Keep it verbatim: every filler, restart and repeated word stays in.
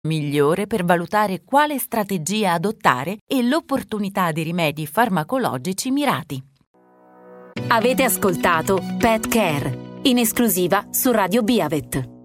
migliore per valutare quale strategia adottare e l'opportunità di rimedi farmacologici mirati. Avete ascoltato Pet Care, in esclusiva su Radio Biavet.